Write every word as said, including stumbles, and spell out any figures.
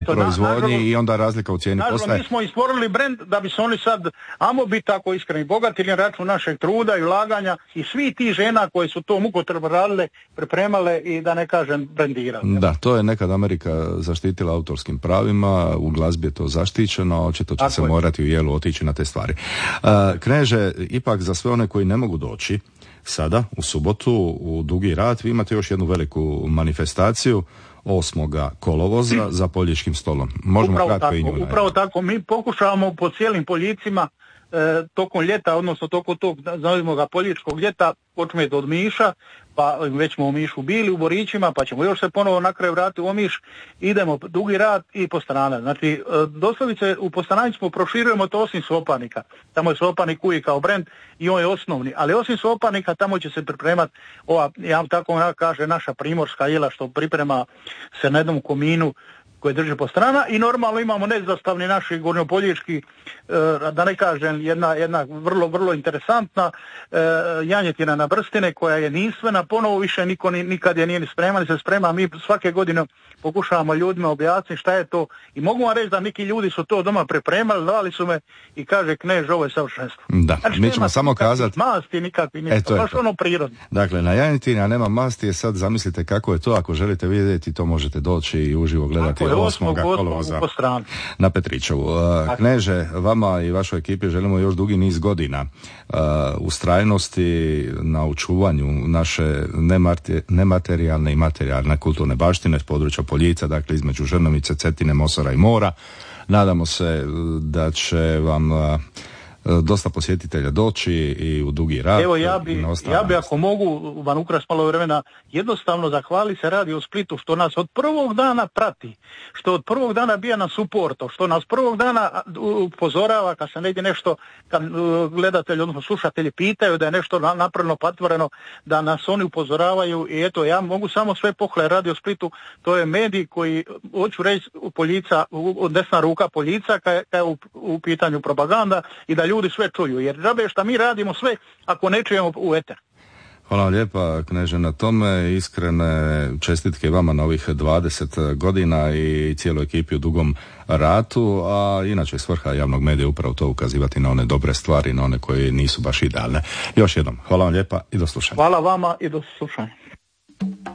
proizvodnji na, i onda razlika u cijeni postaje. Mi smo stvorili brend da bi se oni sad, amo biti tako iskreni, bogatili na račun našeg truda i ulaganja i svi ti žena koje su to mukotrpno radile, pripremale i da ne kažem brendirale. Da, to je nekad Amerika zaštitila autorskim pravima, u glazbi je to zaštićeno, očito će tako se je. morati u jelu otići na te stvari. Uh, Kneže, ipak za sve one koji ne mogu doći sada, u subotu, u Dugi Rat, vi imate još jednu veliku manifestaciju osmoga kolovoza za Poljičkim stolom. Možemo upravo kratko tako, i nju najaviti. Upravo tako, mi pokušavamo po cijelim Poljicima e, tokom ljeta, odnosno tokom tog, nazovimo ga Poljičkog ljeta, počmeti od Miša, pa već smo u Mišu bili, u Borićima, pa ćemo još se ponovo na kraju vratiti u Omiš, idemo Dugi Rat i Postarana. Znači, doslovice u Postarani smo proširujemo to osim Sopanika. Tamo je Sopanik uvijek kao brend i on je osnovni, ali osim Sopanika tamo će se pripremati ova, ja tako ona kaže, naša primorska jela što priprema se na jednom kominu koje drže Postarana i normalno imamo nezastavni naši gornjopoljički, da ne kažem, jedna, jedna vrlo, vrlo interesantna janjetina na brstine koja je jedinstvena, ponovo više niko nikad je nije ni spreman, se sprema, mi svake godine pokušavamo ljudima objasniti šta je to i mogu vam reći da neki ljudi su to doma pripremali, dali su me i kaže Knež, ovo je savršenstvo. Da, znači, mi ćemo samo kazati masti, nikakvi ništa, baš ono prirodno. Dakle, na janjetini, a nema masti, je sad zamislite kako je to, ako želite vidjeti, to možete doći i uživo gledati osmoga kolovoza na Petričevu. Kneže, vama i vašoj ekipi želimo još dugi niz godina uh, ustrajnosti na očuvanju naše nemate, nematerijalne i materijalne kulturne baštine s područja Poljica, dakle između Žrnovice, Cetine, Mosora i Mora. Nadamo se da će vam uh, dosta posjetitelja doći i u Dugi Rat. Evo ja bi, ja bi ako mogu vam ukras malo vremena, jednostavno zahvali se Radio Splitu što nas od prvog dana prati, što od prvog dana bija na suporto, što nas prvog dana upozorava kad se negdje nešto, kad gledatelji, odnosno slušatelji pitaju da je nešto napravljeno, patvoreno, da nas oni upozoravaju i eto, ja mogu samo sve pohvale Radio Splitu, to je medij koji, hoću reći, Poljica, desna ruka Poljica, kad je, kad je u, u pitanju propaganda i da ljudi sve čuju, jer džabe šta mi radimo sve ako ne čujemo u eter. Hvala vam lijepa, Kneže, na tome. Iskrene čestitke vama na ovih dvadeset godina i cijeloj ekipi u Dugom Ratu, a inače svrha javnog medija upravo to ukazivati na one dobre stvari, na one koje nisu baš idealne. Još jednom, hvala vam lijepa i do slušanja. Hvala vama i do slušanja.